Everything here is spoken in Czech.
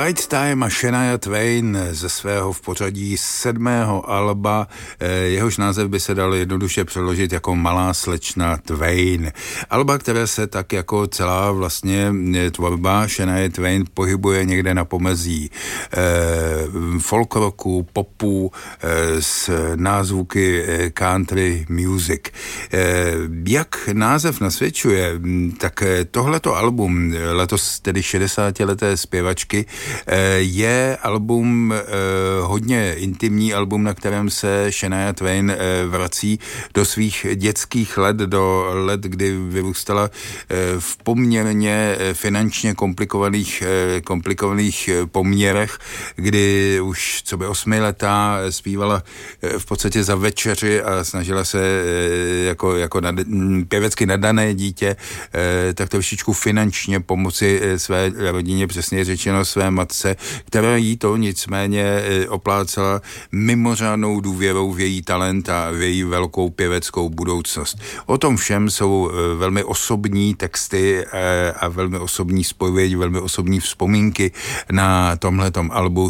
Right Time a Shania Twain ze svého v pořadí 7. alba, jehož název by se dal jednoduše přeložit jako Malá slečna Twain. Alba, které se tak jako celá vlastně tvorba Shania Twain pohybuje někde na pomezí folk rocku, popu s názvuky country music. Jak název nasvědčuje, tak tohleto album, letos tedy 60leté zpěvačky, je album hodně intimní album, na kterém se Shania Twain vrací do svých dětských let, do let, kdy vyrůstala v poměrně finančně komplikovaných poměrech, kdy už co by 8letá zpívala v podstatě za večeři a snažila se jako pěvecky nadané dítě tak trošičku finančně pomoci své rodině, přesně řečeno své matce, která jí to nicméně oplácela mimořádnou důvěrou v její talent a v její velkou pěveckou budoucnost. O tom všem jsou velmi osobní texty a velmi osobní zpověď, velmi osobní vzpomínky na tomhletom albu